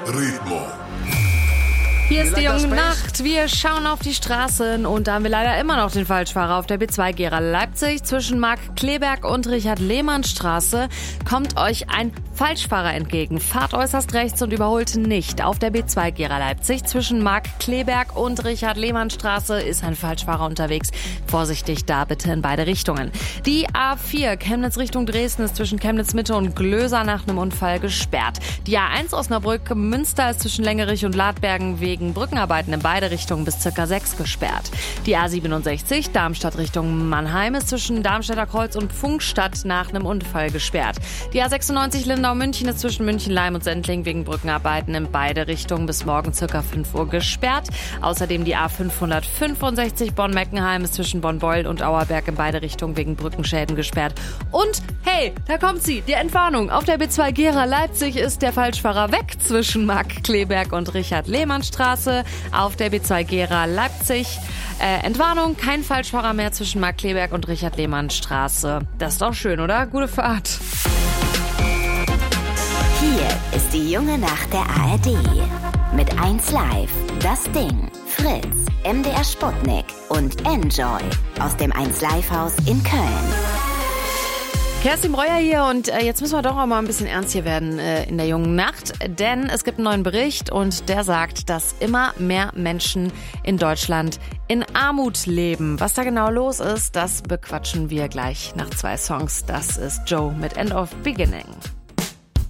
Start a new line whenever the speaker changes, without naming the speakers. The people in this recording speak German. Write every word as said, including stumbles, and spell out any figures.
Ritmo.
Hier ist die junge Nacht. Wir schauen auf die Straßen und da haben wir leider immer noch den Falschfahrer auf der B zwei Gera Leipzig. Zwischen Markt-Kleberg und Richard-Lehmann-Straße kommt euch ein Falschfahrer entgegen. Fahrt äußerst rechts und überholt nicht. Auf der B zwei Gera Leipzig zwischen Markt-Kleberg und Richard-Lehmann-Straße ist ein Falschfahrer unterwegs. Vorsichtig da bitte in beide Richtungen. Die A vier Chemnitz Richtung Dresden ist zwischen Chemnitz Mitte und Glöser nach einem Unfall gesperrt. Die A eins Osnabrück-Münster ist zwischen Längerich und Ladbergen wegen Brückenarbeiten in beide Richtungen bis circa sechs gesperrt. Die A siebenundsechzig Darmstadt Richtung Mannheim ist zwischen Darmstädter Kreuz und Pfungstadt nach einem Unfall gesperrt. Die A sechsundneunzig Lindau-München ist zwischen München-Leim und Sendling wegen Brückenarbeiten in beide Richtungen bis morgen circa fünf Uhr gesperrt. Außerdem die A fünfhundertfünfundsechzig Bonn-Meckenheim ist zwischen Bonn-Beuel und Auerberg in beide Richtungen wegen Brückenschäden gesperrt. Und hey, da kommt sie, die Entwarnung. Auf der B zwei Gera Leipzig ist der Falschfahrer weg zwischen Markt-Kleberg und Richard-Lehmann-Straße. Auf der B zwei Gera Leipzig. Äh, Entwarnung, kein Falschfahrer mehr zwischen Markt-Kleberg und Richard-Lehmann-Straße. Das ist doch schön, oder? Gute Fahrt.
Hier ist die junge Nacht der A R D. Mit eins Live, Das Ding, Fritz, M D R Sputnik und Enjoy aus dem eins Live Haus in Köln.
Kerstin Breuer hier und äh, jetzt müssen wir doch auch mal ein bisschen ernst hier werden äh, in der jungen Nacht, denn es gibt einen neuen Bericht und der sagt, dass immer mehr Menschen in Deutschland in Armut leben. Was da genau los ist, das bequatschen wir gleich nach zwei Songs. Das ist Joe mit End of Beginning.